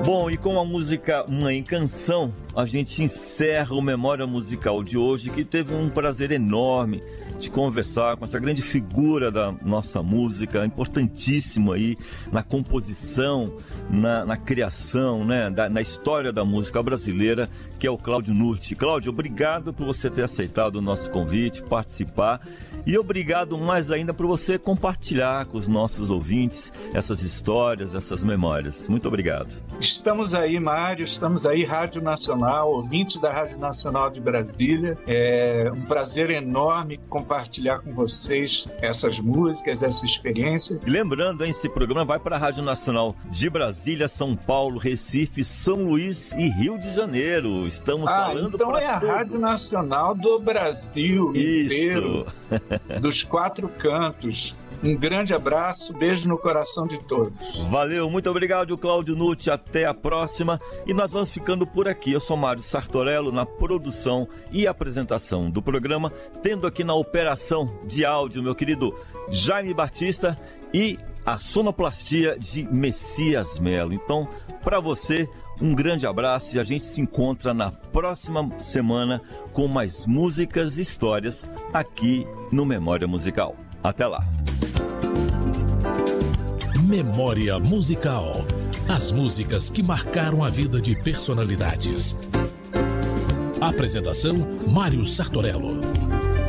Bom, e com a música Mãe Canção, a gente encerra o Memória Musical de hoje, que teve um prazer enorme de conversar com essa grande figura da nossa música, importantíssima aí na composição, na criação, né, na história da música brasileira, que é o Cláudio Nutti. Cláudio, obrigado por você ter aceitado o nosso convite, participar, e obrigado mais ainda por você compartilhar com os nossos ouvintes essas histórias, essas memórias. Muito obrigado. Estamos aí, Mário, estamos aí, Rádio Nacional, ouvintes da Rádio Nacional de Brasília. É um prazer enorme compartilhar com vocês essas músicas, essa experiência. E lembrando, hein, esse programa vai para a Rádio Nacional de Brasília, São Paulo, Recife, São Luís e Rio de Janeiro. Estamos falando então é a Rádio Nacional do Brasil inteiro, dos 4 cantos. Um grande abraço, beijo no coração de todos. Valeu, muito obrigado, Cláudio Nutti. Até a próxima. E nós vamos ficando por aqui. Eu sou Mário Sartorello, na produção e apresentação do programa, tendo aqui na operação de áudio meu querido Jaime Batista e a sonoplastia de Messias Melo. Então, para você, um grande abraço e a gente se encontra na próxima semana com mais músicas e histórias aqui no Memória Musical. Até lá. Memória Musical. As músicas que marcaram a vida de personalidades. Apresentação: Mário Sartorello.